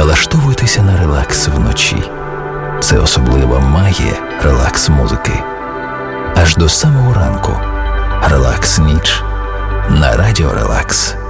Налаштовуйтеся на релакс вночі. Це особлива магія релакс-музики. Аж до самого ранку. Релакс-ніч на Радіо Релакс.